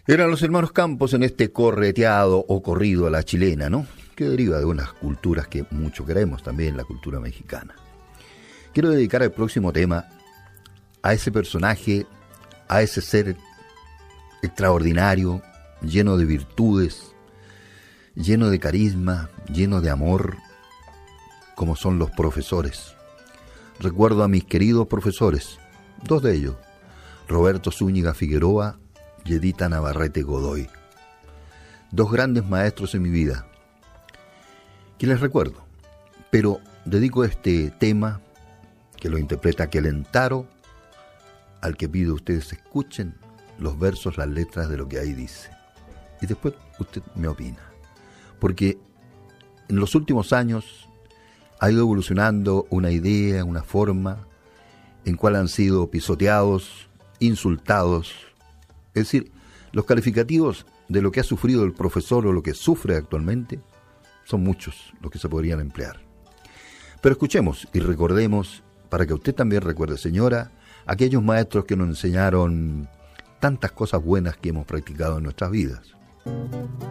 Eran los hermanos Campos en este correteado o corrido a la chilena, ¿no? Que deriva de unas culturas que mucho queremos también, la cultura mexicana. Quiero dedicar el próximo tema a ese personaje, a ese ser extraordinario, lleno de virtudes, lleno de carisma, lleno de amor, como son los profesores. Recuerdo a mis queridos profesores, dos de ellos, Roberto Zúñiga Figueroa y Edita Navarrete Godoy. Dos grandes maestros en mi vida, que les recuerdo, pero dedico este tema, que lo interpreta Kelentaro, al que pido ustedes escuchen los versos, las letras de lo que ahí dice. Y después usted me opina. Porque en los últimos años ha ido evolucionando una idea, una forma, en cual han sido pisoteados, insultados. Es decir, los calificativos de lo que ha sufrido el profesor o lo que sufre actualmente son muchos los que se podrían emplear. Pero escuchemos y recordemos, para que usted también recuerde, señora, aquellos maestros que nos enseñaron tantas cosas buenas que hemos practicado en nuestras vidas.